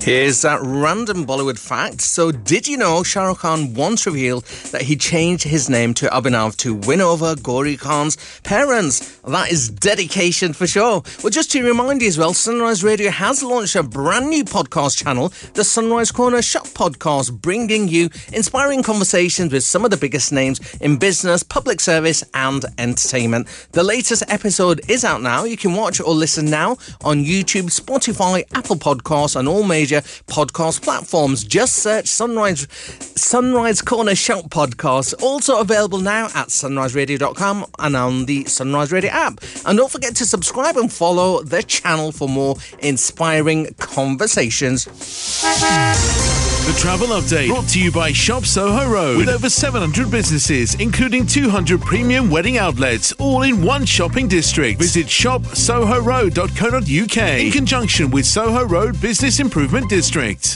Here's that random Bollywood fact. So, did you know Shah Rukh Khan once revealed that he changed his name to Abhinav to win over Gauri Khan's parents? That is dedication for sure. Well, just to remind you as well, Sunrise Radio has launched a brand new podcast channel, the Sunrise Corner Shop Podcast, bringing you inspiring conversations with some of the biggest names in business, public service and entertainment. The latest episode is out now. You can watch or listen now on YouTube, Spotify, Apple Podcasts and all major podcast platforms. Just search Sunrise Corner Shout Podcast. Also available now at sunriseradio.com and on the Sunrise Radio app. And don't forget to subscribe and follow the channel for more inspiring conversations. The Travel Update, brought to you by Shop Soho Road, with over 700 businesses, including 200 premium wedding outlets, all in one shopping district. Visit shopsohoroad.co.uk in conjunction with Soho Road Business Improvement District.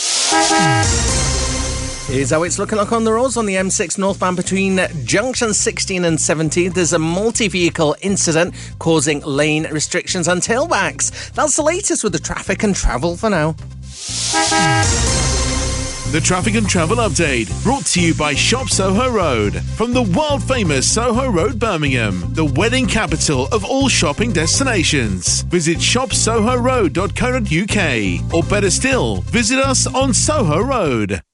Here's how it's looking like on the roads on the M6 northbound between junction 16 and 17. There's a multi-vehicle incident causing lane restrictions and tailbacks. That's the latest with the traffic and travel for now. The Traffic and Travel Update, brought to you by Shop Soho Road. From the world-famous Soho Road, Birmingham, the wedding capital of all shopping destinations. Visit shopsohoroad.co.uk, or better still, visit us on Soho Road.